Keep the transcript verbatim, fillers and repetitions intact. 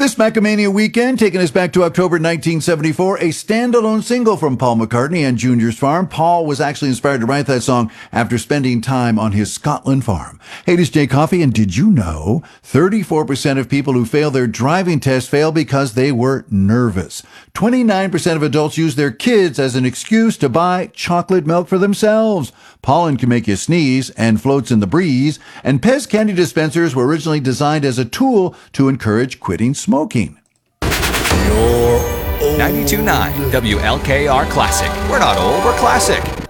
This Macamania weekend, taking us back to October nineteen seventy-four, a standalone single from Paul McCartney and Junior's Farm. Paul was actually inspired to write that song after spending time on his Scotland farm. Hey, this is Jay Coffey, and did you know thirty-four percent of people who fail their driving test fail because they were nervous? twenty-nine percent of adults use their kids as an excuse to buy chocolate milk for themselves. Pollen can make you sneeze and floats in the breeze. And Pez candy dispensers were originally designed as a tool to encourage quitting smoking. ninety-two point nine W L K R Classic. We're not old, we're classic.